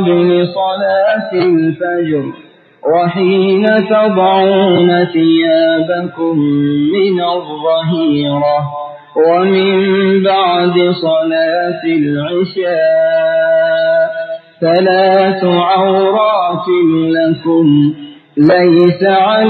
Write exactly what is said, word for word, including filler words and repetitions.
لصلاة الفجر وحين تضعون ثيابكم من الظهيرة ومن بعد صلاة العشاء ثلاث عورات لكم ليس عليكم